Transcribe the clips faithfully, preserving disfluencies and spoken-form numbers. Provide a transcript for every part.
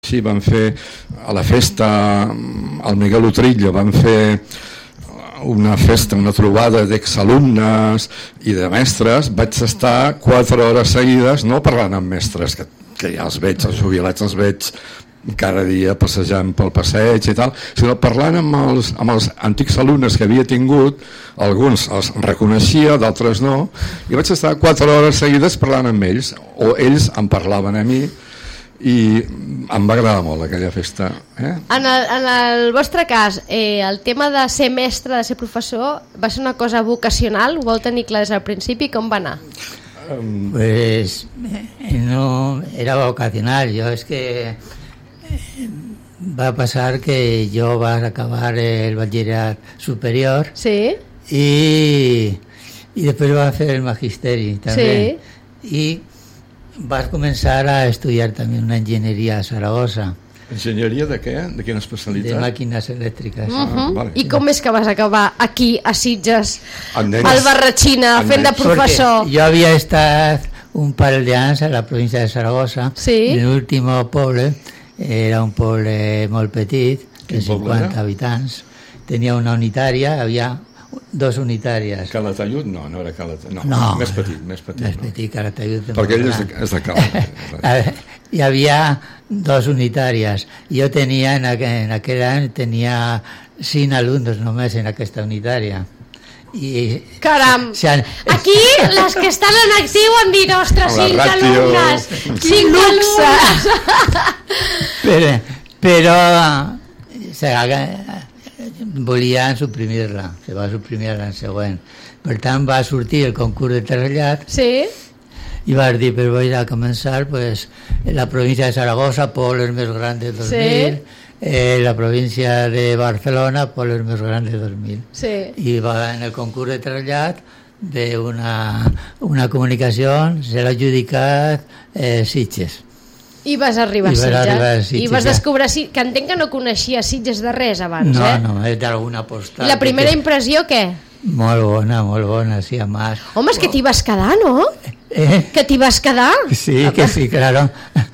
Betxí van fer a la festa, al Miguel Utrillo van fer una festa, una trobada d'exalumnes i de mestres. Vaig estar quatre hores seguides no parlant amb mestres, que, que ja els veig, els jubilats els veig cada dia passejant pel passeig i tal, sinó parlant amb els, amb els antics alumnes que havia tingut. Alguns els reconeixia, d'altres no, i vaig estar quatre hores seguides parlant amb ells, o ells em parlaven a mi, i em va agradar molt aquella festa. Eh? En, el, en el vostre cas, eh, el tema de ser mestre, de ser professor, va ser una cosa vocacional? Ho vau tenir clar des del principi? Com va anar? Um... Pues no era vocacional. Jo és que va passar que jo vaig acabar el batxillerat superior, sí, i, i després va fer el magisteri també, sí, i vaig començar a estudiar també una enginyeria a Saragossa. Enginyeria de què? De quina especialitat? De màquines elèctriques. Uh -huh. Ah, vale. I com és que vas acabar aquí a Sitges, al Barratxina, fent de professor? Perquè jo havia estat un parell d'anys a la província de Saragossa, sí, i l'últim poble era un poble molt petit, de cinquanta habitants, tenia una unitària, havia dos unitàries. Calatayud? No, no era Calatayud. No, no, més petit, més petit. Més no. petit, Calatayud. Perquè ell és de, és de Calatayud. Hi havia dos unitàries. Jo tenia, en aquell, en aquell any, tenia cinc alumnes només en aquesta unitària. I, caram, si han, aquí les que estan en actiu han dit, ostres, cinc alumnes, cinc alumnes. Però, però o sigui, volien suprimir-la, se va suprimir l'any següent. Per tant, va sortir el concurs de trasllat, sí, i vas dir, però vaig a començar pues, en la província de Saragossa, pobles més grans de dos mil, sí, Eh, la província de Barcelona, pobles més grans de dos mil. Sí. I va en el concurs de trasllat d'una una comunicació, se l'ha adjudicat eh, Sitges. I vas arribar, I vas a, Sitges. arribar a Sitges. I vas descobrir, que entenc que no coneixia Sitges de res abans, no, eh? No, no, és d'alguna postal. I la primera que... impressió, què? Molt bona, molt bona, sí, a más. Home, és que t'hi vas quedar, no? Eh? Que t'hi vas quedar? Sí, que sí, claro.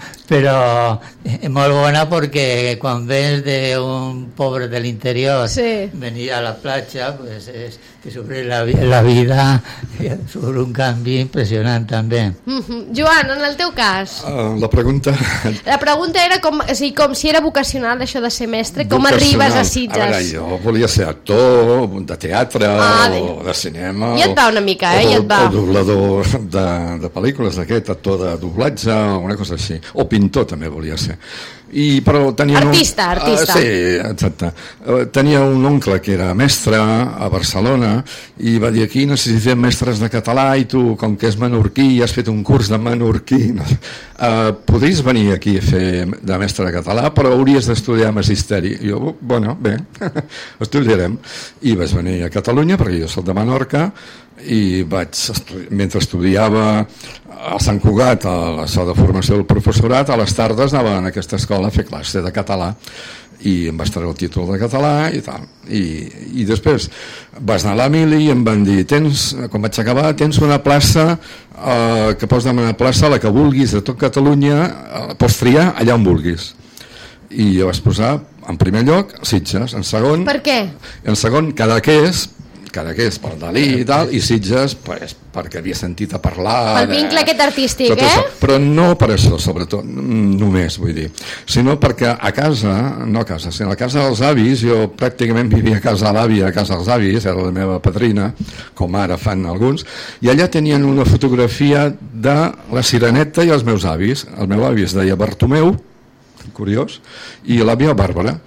Pero es muy buena porque cuando ves de un pobre del interior, sí, venir a la playa, pues es que sobre la, la vida sobre un canvi impressionant també. Mm-hmm. Joan, en el teu cas? Uh, la pregunta... La pregunta era com, o sigui, com si era vocacional això de ser mestre, com arribes a Sitges? A veure, jo volia ser actor de teatre ah, o de cinema. I et va una mica, eh? O, I et va. o doblador de, de pel·lícules d'aquest, actor de doblatge o una cosa així. O pintor també volia ser. I, però tenia artista, un... artista. Uh, sí, exacte. Uh, tenia un oncle que era mestre a Barcelona i va dir, aquí necessitem mestres de català i tu, com que és menorquí i has fet un curs de menorquí, no? uh, podries venir aquí a fer de mestre de català, però hauries d'estudiar magisteri. I jo, bueno, bé, estudiarem. I vaig venir a Catalunya, perquè jo soc de Menorca, i vaig estudi- mentre estudiava a Sant Cugat, a la sala de formació del professorat, a les tardes anava a aquesta escola a fer classe de català i em vaig treure el títol de català i tal. I, i després vas anar a l'Emili i em van dir, tens, quan vaig acabar, tens una plaça eh, que pots demanar plaça a la que vulguis de tot Catalunya, eh, pots triar allà on vulguis. I jo vaig posar en primer lloc Sitges, en segon... Per què? En segon Cadaqués, Cadaqués per Dalí i tal, i Sitges pues, perquè havia sentit a parlar... El vincle aquest artístic, eh? Això. Però no per això, sobretot, només, vull dir, sinó perquè a casa, no a casa, sinó a casa dels avis, jo pràcticament vivia a casa de l'àvia, a casa dels avis, era la meva padrina, com ara fan alguns, i allà tenien una fotografia de la Sireneta i els meus avis. El meu avi es deia Bartomeu, curiós, i l'àvia Bàrbara.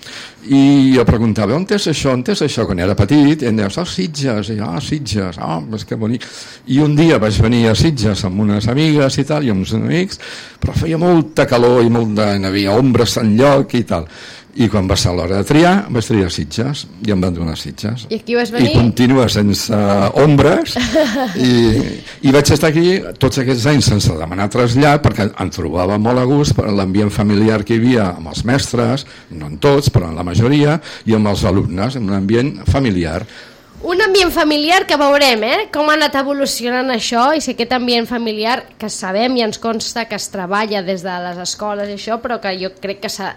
I jo preguntava, on és això, on és això? Quan era petit, i em deia, oh, Sitges, i jo, ah, Sitges, ah, oh, és que bonic. I un dia vaig venir a Sitges amb unes amigues i tal, i amb uns amics, però feia molta calor i molt de... hi havia ombres enlloc i tal. I quan va ser l'hora de triar, vaig triar Sitges, i em van donar Sitges. I aquí vas venir? I continua sense ombres, i, i vaig estar aquí tots aquests anys sense demanar trasllat, perquè em trobava molt a gust per l'ambient familiar que hi havia amb els mestres, no en tots, però en la majoria, i amb els alumnes, en un ambient familiar. Un ambient familiar que veurem, eh? Com ha anat evolucionant això, i si aquest ambient familiar que sabem i ens consta que es treballa des de les escoles i això, però que jo crec que s'ha